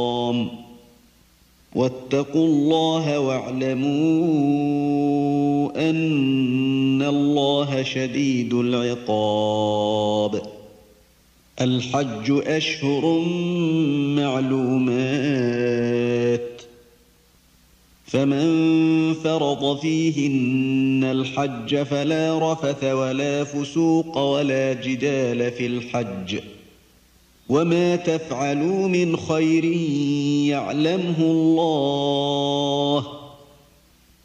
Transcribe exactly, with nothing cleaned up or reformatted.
واتقوا الله واعلموا أن الله شديد العقاب. الحج أشهر معلومات، فمن فرض فيهن الحج فلا رفث ولا فسوق ولا جدال في الحج، وما تفعلوا من خير يعلمه الله،